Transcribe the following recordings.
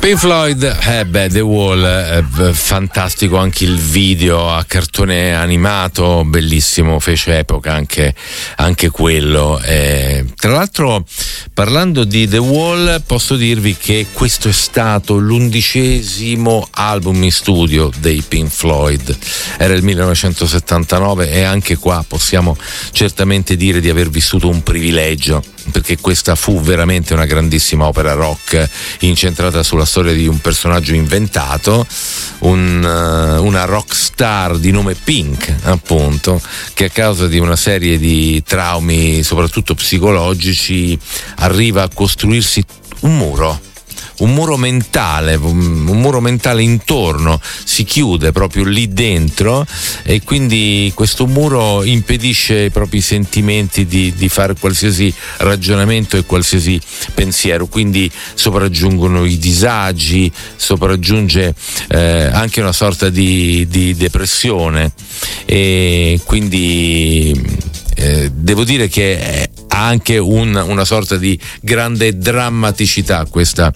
Pink Floyd, The Wall, fantastico anche il video a cartone animato, bellissimo, fece epoca anche quello. Tra l'altro, parlando di The Wall, posso dirvi che questo è stato l'11° album in studio dei Pink Floyd, era il 1979 e anche qua possiamo certamente dire di aver vissuto un privilegio, perché questa fu veramente una grandissima opera rock incentrata sulla storia di un personaggio inventato, una rock star di nome Pink, appunto, che a causa di una serie di traumi soprattutto psicologici arriva a costruirsi un muro mentale intorno, si chiude proprio lì dentro e quindi questo muro impedisce ai propri sentimenti di fare qualsiasi ragionamento e qualsiasi pensiero, quindi sopraggiungono i disagi, sopraggiunge anche una sorta di depressione e quindi devo dire che ha anche una sorta di grande drammaticità questa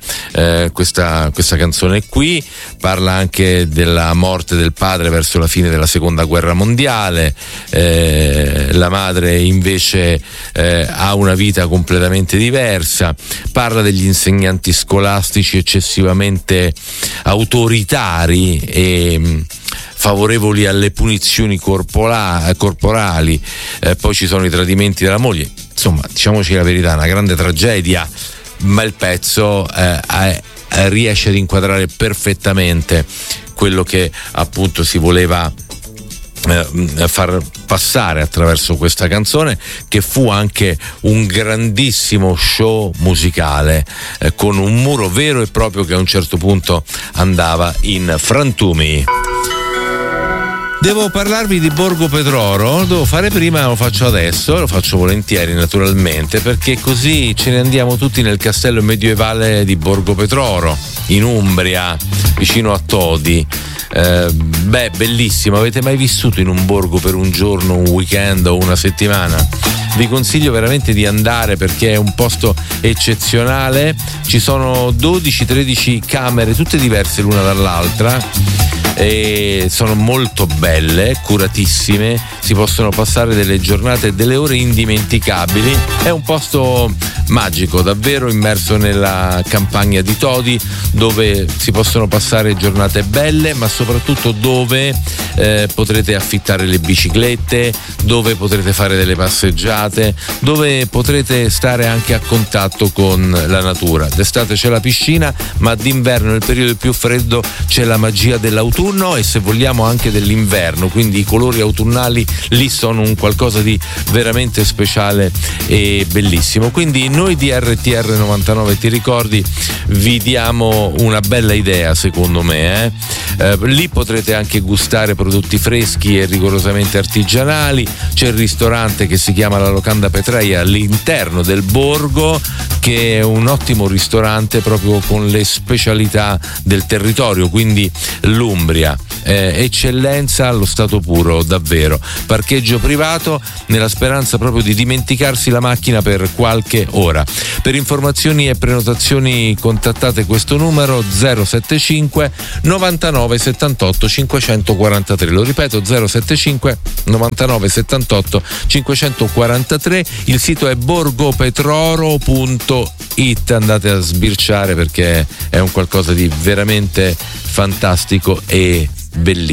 canzone qui. Parla anche della morte del padre verso la fine della seconda guerra mondiale, la madre invece ha una vita completamente diversa, parla degli insegnanti scolastici eccessivamente autoritari e favorevoli alle punizioni corporali, poi ci sono i tradimenti della moglie, insomma diciamoci la verità, una grande tragedia, ma il pezzo riesce ad inquadrare perfettamente quello che appunto si voleva far passare attraverso questa canzone, che fu anche un grandissimo show musicale con un muro vero e proprio che a un certo punto andava in frantumi. Devo parlarvi di Borgo Petroro, lo devo fare prima, lo faccio adesso, lo faccio volentieri naturalmente, perché così ce ne andiamo tutti nel castello medievale di Borgo Petroro, in Umbria, vicino a Todi. Bellissimo, avete mai vissuto in un borgo per un giorno, un weekend o una settimana? Vi consiglio veramente di andare perché è un posto eccezionale, ci sono 12-13 camere, tutte diverse l'una dall'altra e sono molto belle, curatissime, si possono passare delle giornate e delle ore indimenticabili, è un posto magico, davvero immerso nella campagna di Todi, dove si possono passare giornate belle, ma soprattutto dove potrete affittare le biciclette, dove potrete fare delle passeggiate, dove potrete stare anche a contatto con la natura. D'estate c'è la piscina, ma d'inverno, nel periodo più freddo, c'è la magia dell'autunno e se vogliamo anche dell'inverno, quindi i colori autunnali lì sono un qualcosa di veramente speciale e bellissimo. Quindi noi di RTR 99 ti ricordi vi diamo una bella idea, secondo me, lì potrete anche gustare prodotti freschi e rigorosamente artigianali, c'è il ristorante che si chiama La Locanda Petreia all'interno del borgo, che è un ottimo ristorante proprio con le specialità del territorio, quindi l'Umbria, eccellenza allo stato puro, davvero. Parcheggio privato nella speranza proprio di dimenticarsi la macchina per qualche ora. Per informazioni e prenotazioni contattate questo numero 075 99 78 543, lo ripeto 075 99 78 543. Il sito è borgopetroro.it, andate a sbirciare perché è un qualcosa di veramente fantastico e bellissimo.